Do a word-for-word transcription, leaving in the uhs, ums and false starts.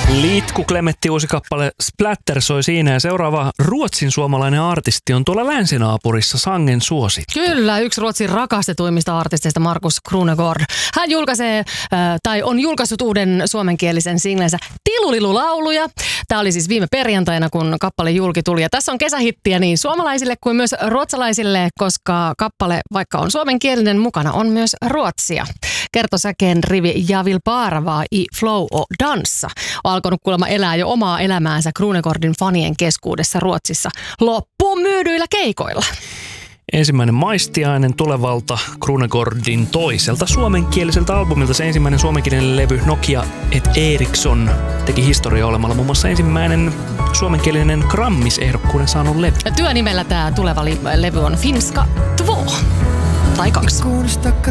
Litku Klemetti uusi kappale Splatter soi siinä ja seuraava ruotsin suomalainen artisti on tuolla länsinaapurissa sangen suosittu. Kyllä, yksi Ruotsin rakastetuimmista artisteista Markus Krunegård. Hän julkaisee, äh, tai on julkaissut uuden suomenkielisen singlensä Tilulilulauluja. Tämä oli siis viime perjantaina, kun kappale julki tuli. Ja tässä on kesähittiä niin suomalaisille kuin myös ruotsalaisille, koska kappale, vaikka on suomenkielinen, mukana on myös ruotsia. Kertosäkeen rivi Jag vill bara vara i flow och dansa on alkanut kuulemma elää jo omaa elämäänsä Krunegårdin fanien keskuudessa Ruotsissa loppuun myydyillä keikoilla. Ensimmäinen maistiainen tulevalta Krunegårdin toiselta suomenkieliseltä albumilta. Se ensimmäinen suomenkielinen levy Nokia et Ericsson teki historiaa olemalla muun muassa ensimmäinen suomenkielinen Grammis-ehdokkuuden saanut levy. Työnimellä tämä tuleva levy on Finska två tai kaksi.